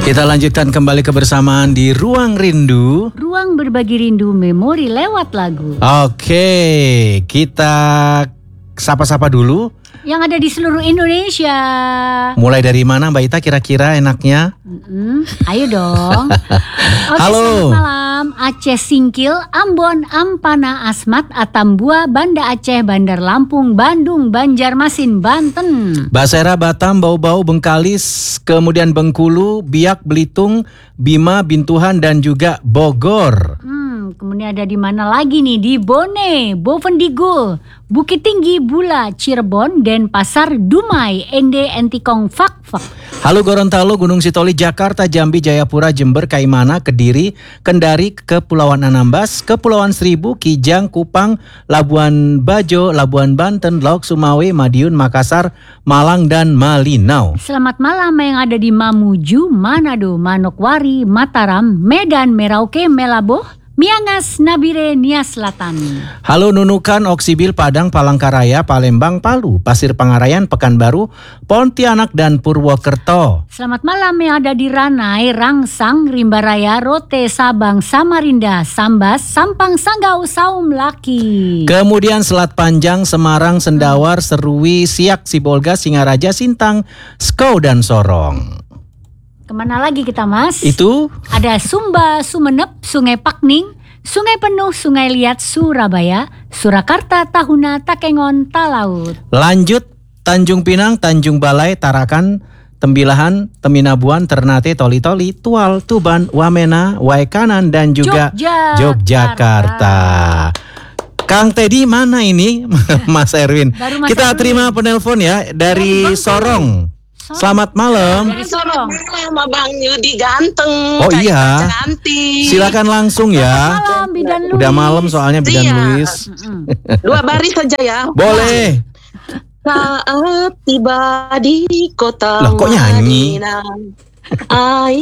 Kita lanjutkan kembali kebersamaan di Ruang Rindu. Ruang berbagi rindu memori lewat lagu. Oke, kita sapa-sapa dulu. Yang ada di seluruh Indonesia. Mulai dari mana Mbak Ita kira-kira enaknya? Ayo dong. Oke, Halo. selamat malam. Aceh Singkil, Ambon, Ampana, Asmat, Atambua, Banda Aceh, Bandar Lampung, Bandung, Banjarmasin, Banten. Basera, Batam, Bau-Bau, Bengkalis, kemudian Bengkulu, Biak, Belitung, Bima, Bintuhan, dan juga Bogor. Kemudian ada di mana lagi nih? Di Bone, Bovendigul, Bukit Tinggi, Bula, Cirebon, Denpasar, Dumai, Ende, Entikong, Fakfak. Halo Gorontalo, Gunung Sitoli, Jakarta, Jambi, Jayapura, Jember, Kaimana, Kediri, Kendari, Kepulauan Anambas, Kepulauan Seribu, Kijang, Kupang, Labuan Bajo, Labuan Banten, Lauk Sumawe, Madiun, Makassar, Malang, dan Malinau. Selamat malam yang ada di Mamuju, Manado, Manokwari, Mataram, Medan, Merauke, Melaboh, Miangas, Nabire, Nia Selatan. Halo Nunukan, Oksibil, Padang, Palangkaraya, Palembang, Palu, Pasir Pangarayan, Pekanbaru, Pontianak, dan Purwokerto. Selamat malam yang ada di Ranai, Rangsang, Rimbaraya, Rote, Sabang, Samarinda, Sambas, Sampang, Sanggau, Saum, Laki. Kemudian Selat Panjang, Semarang, Sendawar, Serui, Siak, Sibolga, Singaraja, Sintang, Skau, dan Sorong. Kemana lagi kita, Mas? Itu ada Sumba, Sumenep, Sungai Pakning, Sungai Penuh, Sungai Liat, Surabaya, Surakarta, Tahuna, Takengon, Talaut. lanjut Tanjung Pinang, Tanjung Balai, Tarakan, Tembilahan, Teminabuan, Ternate, Toli-Toli, Tual, Tuban, Wamena, Waikanan, dan juga Yogyakarta. Kang Teddy mana ini? Mas Erwin. Kita terima penelpon ya dari Sorong. Selamat malam. Sorong. Sama Bang Yudi ganteng. Oh iya. Cantik. Silakan langsung ya. Malam, Bidan Luis. Udah malam soalnya Bidan Luis. 2 baris saja ya. Boleh. Saat tiba di kota Lah kok nyanyi? Madinah,